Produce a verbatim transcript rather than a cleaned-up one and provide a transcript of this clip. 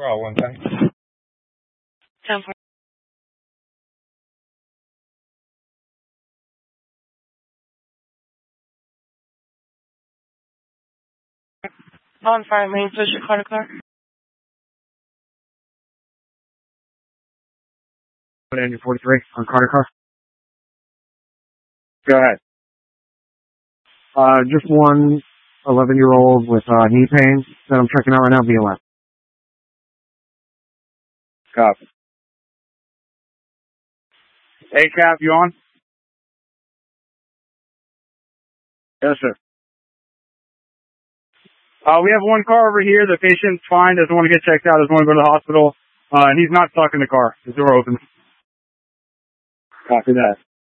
twelve, one ten. ten four. On fire, main push your car to car. Engine forty-three on Carter car. Go ahead. Uh, just one eleven-year-old with uh, knee pain that I'm checking out right now, B L S. Copy. Hey, Cap, you on? Yes, sir. Uh, we have one car over here. The patient's fine, doesn't want to get checked out, doesn't want to go to the hospital, uh, and he's not stuck in the car. The door opens. Copy that.